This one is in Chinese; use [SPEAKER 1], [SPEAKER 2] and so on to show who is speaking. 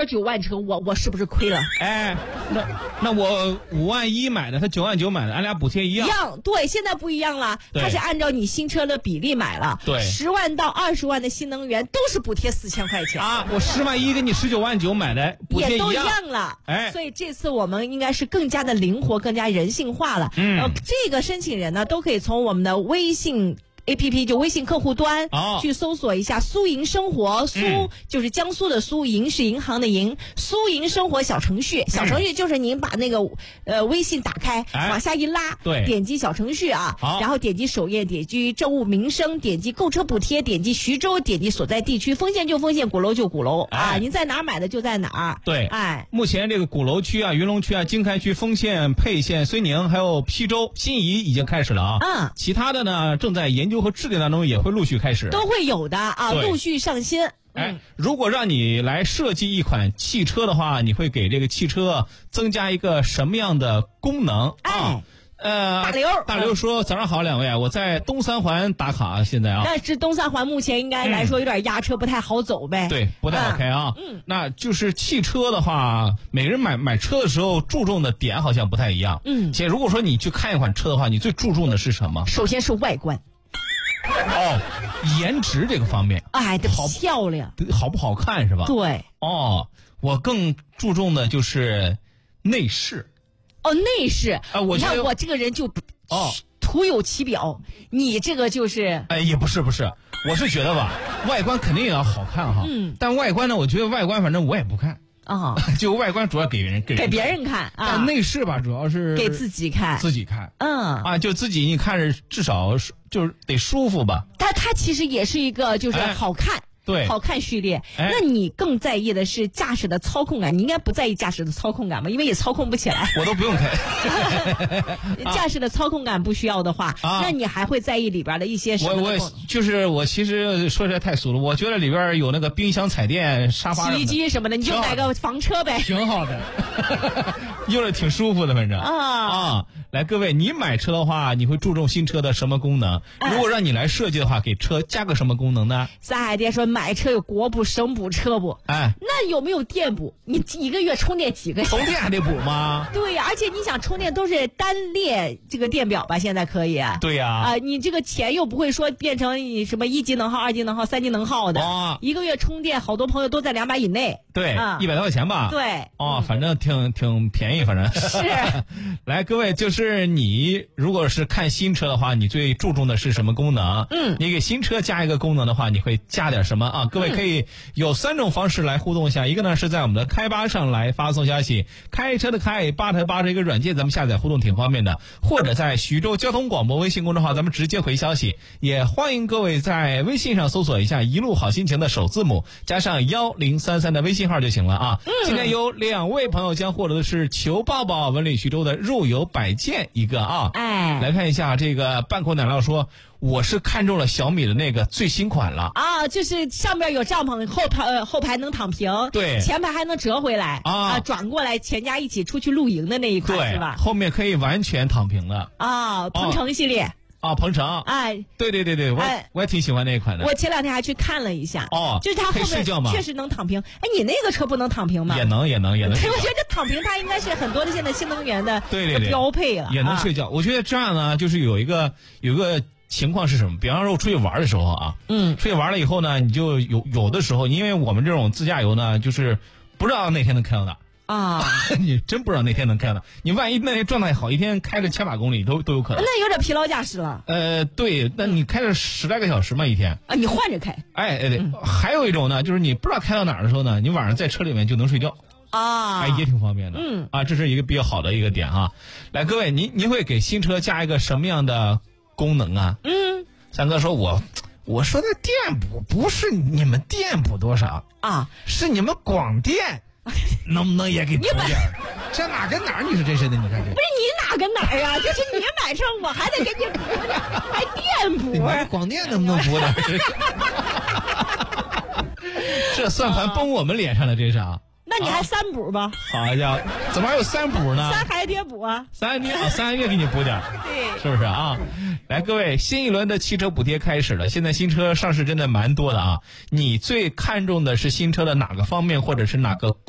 [SPEAKER 1] 2.9万车，我是不是亏了？
[SPEAKER 2] 哎，那我5万1买的，他9万9买的，俺俩补贴一样。
[SPEAKER 1] 对，现在不一样了，它是按照你新车的比例买了。
[SPEAKER 2] 对
[SPEAKER 1] ，10万到20万的新能源都是补贴4000块钱
[SPEAKER 2] 啊！我10万1跟你19万9买的补贴
[SPEAKER 1] 也都一样了。
[SPEAKER 2] 哎，
[SPEAKER 1] 所以这次我们应该是更加的灵活，更加人性化了。这个申请人呢，都可以从我们的微信APP 就微信客户端去搜索一下苏银生活，苏就是江苏的苏，银是银行的银，苏银生活小程序，小程序就是您把那个微信打开，往下一拉，
[SPEAKER 2] 对，
[SPEAKER 1] 点击小程序啊，然后点击首页，点击政务民生，点击购车补贴，点击徐州，点击所在地区，丰县就丰县，鼓楼就鼓楼啊，您在哪儿买的就在哪儿。
[SPEAKER 2] 对，
[SPEAKER 1] 哎，
[SPEAKER 2] 目前这个鼓楼区啊、云龙区啊、经开区、丰县、沛县、睢宁还有邳州、新沂已经开始了啊，其他的呢正在研究和制定当中，也会陆续开始，
[SPEAKER 1] 都会有的啊，陆续上新。
[SPEAKER 2] 哎，如果让你来设计一款汽车的话，你会给这个汽车增加一个什么样的功能啊？大刘说：“早上好，两位，我在东三环打卡，现在啊。
[SPEAKER 1] 但是东三环目前应该来说有点压车，不太好走呗。
[SPEAKER 2] 对，不太好开啊。那就是汽车的话，每个人买车的时候注重的点好像不太一样。且如果说你去看一款车的话，你最注重的是什么？
[SPEAKER 1] 首先是外观。
[SPEAKER 2] 颜值这个方面，
[SPEAKER 1] 哎，得漂亮，
[SPEAKER 2] 好不好看是吧？
[SPEAKER 1] 对。
[SPEAKER 2] 我更注重的就是内饰。
[SPEAKER 1] 内饰啊，
[SPEAKER 2] 我觉得
[SPEAKER 1] 我这个人就徒有其表，你这个就是
[SPEAKER 2] 也不是，我是觉得吧，外观肯定也要好看哈。但外观呢，我觉得外观反正我也不看啊，就外观主要给别人看啊。但内饰吧，主要是
[SPEAKER 1] 给自己看，
[SPEAKER 2] 就自己你看着至少就是得舒服吧。
[SPEAKER 1] 但它其实也是一个就是好看。
[SPEAKER 2] 对，
[SPEAKER 1] 好看序列。那你更在意的是驾驶的操控感，你应该不在意驾驶的操控感吧？因为也操控不起来。
[SPEAKER 2] 我都不用开。
[SPEAKER 1] 驾驶的操控感不需要的话，那你还会在意里边的一些什么？
[SPEAKER 2] 我其实说起来太俗了，我觉得里边有那个冰箱、彩电、沙发、
[SPEAKER 1] 洗衣机什么的，你就买个房车呗。
[SPEAKER 2] 挺好的，用着挺舒服的，反正来，各位，你买车的话，你会注重新车的什么功能？如果让你来设计的话，给车加个什么功能呢？
[SPEAKER 1] 三海爹说买车有国补、省补、车补，那有没有电补？你一个月充电几个小时？
[SPEAKER 2] 充电还得补吗？
[SPEAKER 1] 对呀，而且你想充电都是单列这个电表吧？现在可以。
[SPEAKER 2] 对呀。
[SPEAKER 1] 你这个钱又不会说变成什么1级能耗、2级能耗、3级能耗的。一个月充电，好多朋友都在200以内。
[SPEAKER 2] 对，100多块钱吧。
[SPEAKER 1] 对。
[SPEAKER 2] 反正挺便宜，反正
[SPEAKER 1] 是。
[SPEAKER 2] 来，各位，就是你如果是看新车的话，你最注重的是什么功能？你给新车加一个功能的话，你会加点什么啊？各位可以有3种方式来互动一下，一个呢是在我们的开吧上来发送消息，开车的开，吧台吧这个软件咱们下载互动挺方便的，或者在徐州交通广播微信公众号咱们直接回消息，也欢迎各位在微信上搜索一下一路好心情的首字母加上1033的微信号就行了啊。今天有2位朋友将获得的是求抱抱文旅徐州的入游摆件一个啊。来看一下这个半口奶酪说，我是看中了小米的那个最新款了
[SPEAKER 1] 就是上面有帐篷，后排能躺平，
[SPEAKER 2] 对，
[SPEAKER 1] 前排还能折回来转过来，全家一起出去露营的那一款是吧？
[SPEAKER 2] 后面可以完全躺平的
[SPEAKER 1] 鹏程系列
[SPEAKER 2] 鹏程对，我也挺喜欢那一款的。
[SPEAKER 1] 我前2天还去看了一下就是它后面确实能躺平。你那个车不能躺平吗？
[SPEAKER 2] 也能。我觉得
[SPEAKER 1] 这躺平它应该是很多的现在新能源的标配了，
[SPEAKER 2] 也能睡觉。我觉得这样呢，就是有一个情况是什么？比方说我出去玩的时候出去玩了以后呢，你就有的时候，因为我们这种自驾游呢，就是不知道那天能开到哪你真不知道那天能开到哪。你万一那天状态好，一天开个千把公里都有可能。
[SPEAKER 1] 那有点疲劳驾驶了。
[SPEAKER 2] 对，那你开了10来个小时嘛一天
[SPEAKER 1] 你换着开。
[SPEAKER 2] 对。还有一种呢，就是你不知道开到哪儿的时候呢，你晚上在车里面就能睡觉也挺方便的。这是一个比较好的一个点来，各位，您会给新车加一个什么样的功能啊？三哥说我说的电补不是你们电补多少是你们广电能不能也给补点？这哪跟哪儿？你说真是的，你看这
[SPEAKER 1] 不是你哪跟哪儿啊？这是你买车，我还得给你补点，还电补。
[SPEAKER 2] 你们广电能不能补点？这算盘崩我们脸上了，这是
[SPEAKER 1] 那你还3补吧？
[SPEAKER 2] 好家伙，怎么还有3补呢
[SPEAKER 1] ？3海爹补
[SPEAKER 2] 3个月给你补点，
[SPEAKER 1] 对，
[SPEAKER 2] 是不是来，各位，新一轮的汽车补贴开始了，现在新车上市真的蛮多的你最看重的是新车的哪个方面，或者是哪个